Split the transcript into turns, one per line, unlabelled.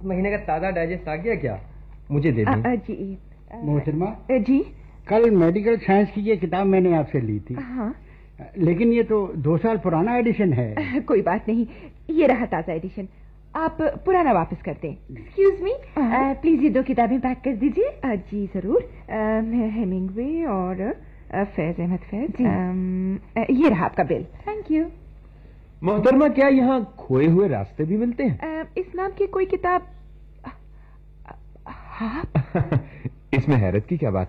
महीने का ताज़ा डाइजेस्ट आ गया क्या? मुझे दे दें।
जी
मोहतरमा
जी।
कल मेडिकल साइंस की ये किताब मैंने आपसे ली थी।
हाँ
लेकिन ये तो 2 साल पुराना एडिशन है।
कोई बात नहीं, ये रहा ताज़ा एडिशन, आप पुराना वापस कर दें। एक्सक्यूज मी, प्लीज ये 2 किताबें पैक कर दीजिए। जी जरूर। हेमिंगवे और फैज अहमद फैज। ये रहा आपका बिल। Thank you.
मोहतरमा क्या यहाँ खोए हुए रास्ते भी मिलते हैं?
इस नाम की कोई किताब? हाँ
इसमें हैरत की क्या बात